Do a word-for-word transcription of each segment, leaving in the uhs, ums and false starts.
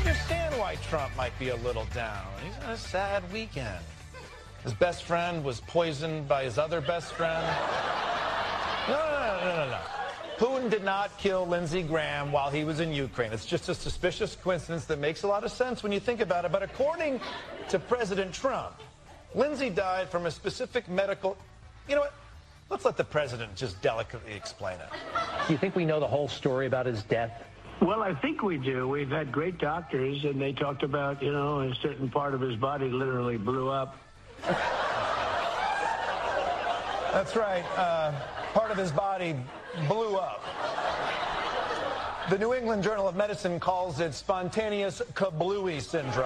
understand why Trump might be a little down. He's on a sad weekend. His best friend was poisoned by his other best friend. No, no, no, no, no, no. Putin did not kill Lindsey Graham while he was in Ukraine. It's just a suspicious coincidence that makes a lot of sense when you think about it. But according to President Trump, Lindsey died from a specific medical... You know what? Let's let the president just delicately explain it. Do you think we know the whole story about his death? Well, I think we do. We've had great doctors, and they talked about, you know, a certain part of his body literally blew up. That's right. Uh, part of his body blew up. The New England Journal of Medicine calls it spontaneous kablooey syndrome.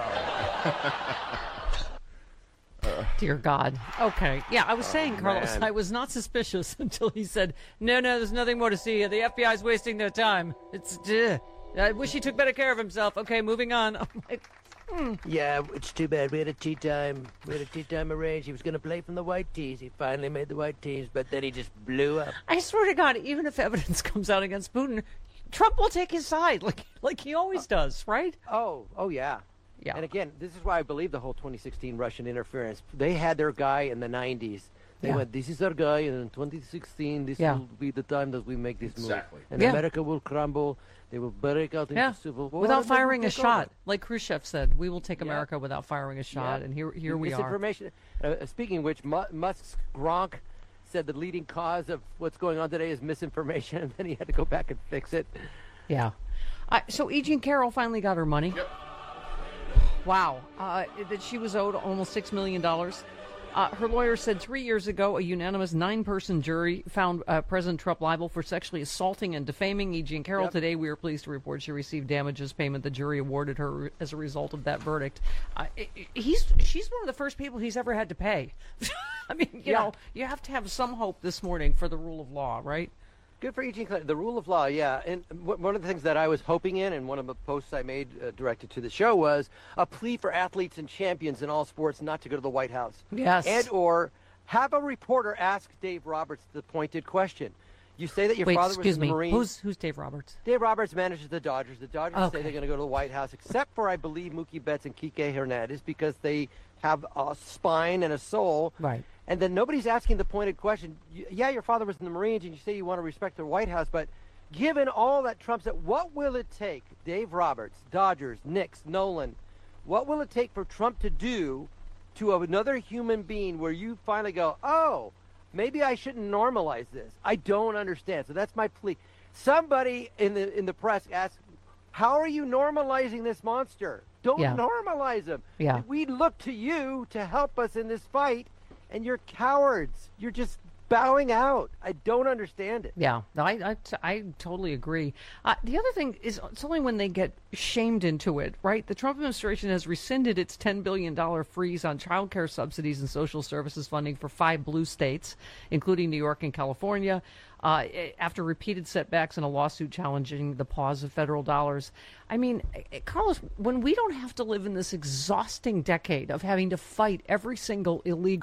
Dear God. Okay. Yeah, I was Oh, saying, Carlos, man. I was not suspicious until he said, no, no, there's nothing more to see. The F B I's wasting their time. It's, uh, I wish he took better care of himself. Okay, moving on. I'm like, hmm. Yeah, it's too bad. We had a tea time. We had a tea time arranged. He was going to play from the white tees. He finally made the white tees, but then he just blew up. I swear to God, even if evidence comes out against Putin, Trump will take his side, like like he always does, right? Oh, oh yeah. Yeah. And again, this is why I believe the whole twenty sixteen Russian interference. They had their guy in the nineties. They Yeah. went, this is our guy, and in twenty sixteen, this Yeah. will be the time that we make this Exactly. move. And Yeah. America will crumble. They will break out into Yeah, civil war. without and then we'll firing a take shot. over. Like Khrushchev said, we will take Yeah. America without firing a shot, Yeah. and here here we are. Misinformation. Uh, speaking of which, Mu- Musk's Gronk said the leading cause of what's going on today is misinformation, and then he had to go back and fix it. Yeah. Uh, so E. Jean Carroll finally got her money. Yep. Wow. Uh, that she was owed almost six million dollars. Uh, her lawyer said three years ago a unanimous nine-person jury found uh, President Trump liable for sexually assaulting and defaming E. Jean Carroll. Yep. Today, we are pleased to report she received damages payment the jury awarded her as a result of that verdict. Uh, he's She's one of the first people he's ever had to pay. I mean, you Yeah. know, you have to have some hope this morning for the rule of law, right? Good for Eugene Clinton. The rule of law, yeah. And w- one of the things that I was hoping in, and one of the posts I made uh, directed to the show, was a plea for athletes and champions in all sports not to go to the White House. Yes. And or have a reporter ask Dave Roberts the pointed question. You say that your Wait, father was excuse in the me. Marines. Who's who's Dave Roberts? Dave Roberts manages the Dodgers. The Dodgers Okay. say they're going to go to the White House, except for, I believe, Mookie Betts and Kike Hernandez, because they have a spine and a soul. Right. And then nobody's asking the pointed question. Y- Yeah, your father was in the Marines, and you say you want to respect the White House, but given all that Trump said, what will it take, Dave Roberts, Dodgers, Knicks, Nolan, what will it take for Trump to do to another human being where you finally go, oh, maybe I shouldn't normalize this. I don't understand. So that's my plea. Somebody in the in the press asks, how are you normalizing this monster? Don't Yeah. normalize him. Yeah. We look to you to help us in this fight, and you're cowards. You're just bowing out. I don't understand it. Yeah, no, I, I, I totally agree. Uh, the other thing is it's only when they get shamed into it, right? The Trump administration has rescinded its ten billion dollars freeze on child care subsidies and social services funding for five blue states, including New York and California, uh, after repeated setbacks in a lawsuit challenging the pause of federal dollars. I mean, Carlos, when we don't have to live in this exhausting decade of having to fight every single illegal